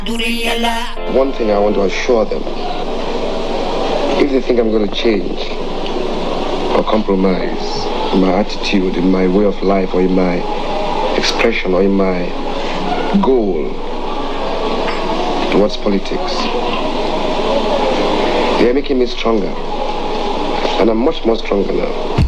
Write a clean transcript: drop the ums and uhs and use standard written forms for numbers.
One thing I want to assure them, if they think I'm going to change or compromise in my attitude, in my way of life, or in my expression, or in my goal towards politics, they are making me stronger. And I'm much more stronger now.